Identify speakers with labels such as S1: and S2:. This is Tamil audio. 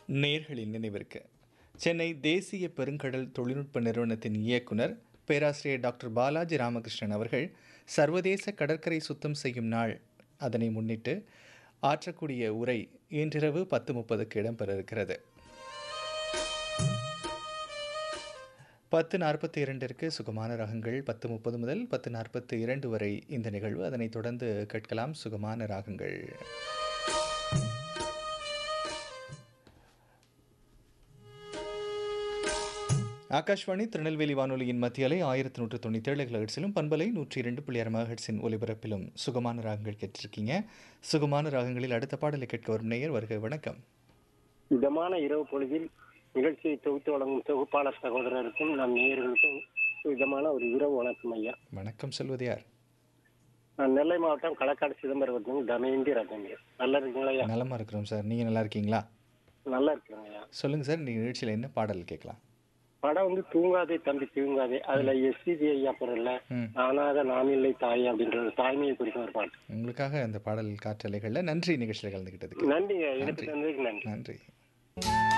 S1: நேர்களின் நினைவிற்கு சென்னை தேசிய பெருங்கடல் தொழில்நுட்ப நிறுவனத்தின் இயக்குனர் பேராசிரியர் டாக்டர் பாலாஜி ராமகிருஷ்ணன் அவர்கள் சர்வதேச கடற்கரை சுத்தம் செய்யும் நாள் அதனை முன்னிட்டு ஆற்றக்கூடிய உரை இன்றிரவு 10:30க்கு இடம்பெற இருக்கிறது. 10:42 சுகமான ராகங்கள். 10:30 முதல் 10:42 வரை இந்த நிகழ்வு. அதனைத் தொடர்ந்து கேட்கலாம் சுகமான ராகங்கள். ஆகாஷ்வாணி திருநெல்வேலி வானொலியின் மத்திய அலை 1197 கிலோஹெர்ட்ஸிலும் பண்பலை 102.6 மெகாஹெர்ட்ஸின் ஒலிபரப்பிலும் சுகமான ராகங்கள் கேட்டிருக்கீங்க. சுகமான ராகங்களில் அடுத்த பாடலை கேட்க வரும் நேயர் வருக. வணக்கம்.
S2: இதமான இரவு பொழுதில் நிகழ்ச்சியை தொகுத்து வழங்கும் தொகுப்பாளர் சகோதரருக்கும் நம் நேயர்களுக்கும் இதமான ஒரு இரவு வணக்கம் ஐயா.
S1: வணக்கம். சொல்வது யார்?
S2: நான் நெல்லை மாவட்டம் களக்காடு சிதம்பரம் தமயந்தி ராஜேந்திரன். நல்லா இருக்கீங்களா ஐயா?
S1: நலமா இருக்கிறோம் சார். நீங்க நல்லா இருக்கீங்களா?
S2: நல்லா இருக்கிறேன் ஐயா.
S1: சொல்லுங்க சார், இந்த நிகழ்ச்சியில் என்ன பாடல் கேட்கலாம்?
S2: படம் தூங்காதே தம்பி தூங்காதே. அதுல எஸ்பிபி ஐயா பொருள்ல நானாக நானில்லை தாய் அப்படின்ற ஒரு தாய்மையை குறிக்கும் ஒரு பாட்டு.
S1: உங்களுக்காக அந்த பாடல் காற்றலைகள்ல. நன்றி நிகழ்ச்சியில் கலந்துகிட்டதுக்கு.
S2: நன்றிங்க. எனக்கு நன்றி.
S1: நன்றி.